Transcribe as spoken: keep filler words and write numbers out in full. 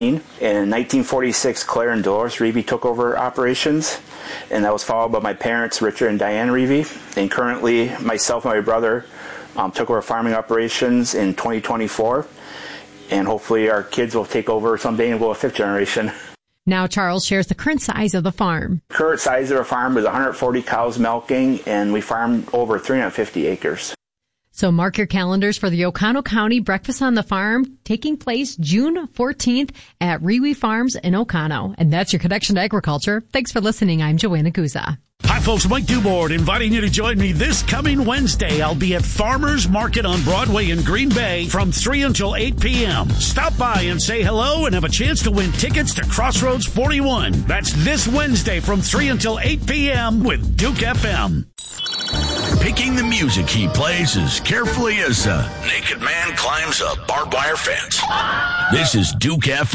In nineteen forty-six, Claire and Dolores Reeve took over operations, and that was followed by my parents, Richard and Diane Reeve. And currently, myself and my brother um, took over farming operations in twenty twenty-four, and hopefully our kids will take over someday and we'll have a fifth generation. Now Charles shares the current size of the farm. Current size of our farm is one hundred forty cows milking, and we farm over three hundred fifty acres. So mark your calendars for the Oconto County Breakfast on the Farm, taking place June fourteenth at Rewe Farms in Oconto. And that's your connection to agriculture. Thanks for listening. I'm Joanna Guza. Hi, folks. Mike Dubord inviting you to join me this coming Wednesday. I'll be at Farmers Market on Broadway in Green Bay from three until eight p.m. Stop by and say hello and have a chance to win tickets to Crossroads forty-one. That's this Wednesday from three until eight p.m. with Duke F M. Picking the music he plays as carefully as a naked man climbs a barbed wire fence. This is Duke F M.